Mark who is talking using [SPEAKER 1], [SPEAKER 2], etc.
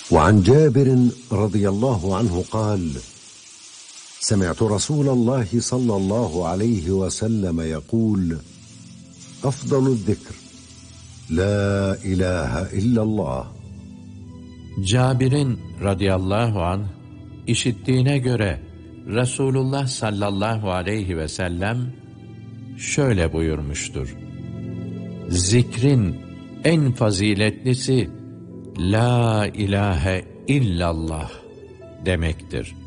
[SPEAKER 1] وعن جابر رضي الله عنه قال: سمعت رسول الله صلى الله عليه وسلم يقول: أفضل الذكر لا إله إلا الله.
[SPEAKER 2] Cabir'in radıyallahu anh işittiğine göre Resulullah sallallahu aleyhi ve sellem şöyle buyurmuştur: Zikrin en faziletlisi La ilahe illallah demektir.